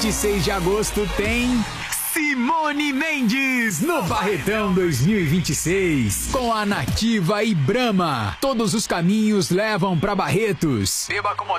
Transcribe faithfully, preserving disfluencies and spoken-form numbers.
vinte e seis de agosto tem Simone Mendes no Barretão dois mil e vinte e seis. Com a Nativa e Brahma. Todos os caminhos levam pra Barretos. Beba com